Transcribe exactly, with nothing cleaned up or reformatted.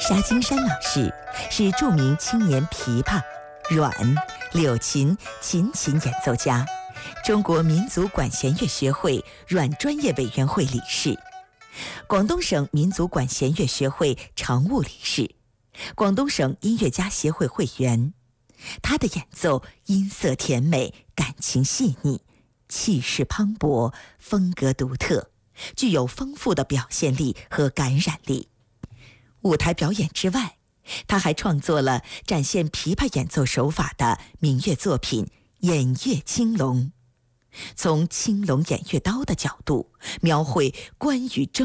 沙金山老师是著名青年琵琶、阮、柳琴、琴琴演奏家，中国民族管弦乐学会阮专业委员会理事，广东省民族管弦乐学会常务理事，广东省音乐家协会会员。他的演奏音色甜美，感情细腻，气势磅礴，风格独特，具有丰富的表现力和感染力。舞台表演之外，他还创作了展现琵琶演奏手法的民乐作品《演乐青龙》，从青龙偃月刀的角度描绘关羽征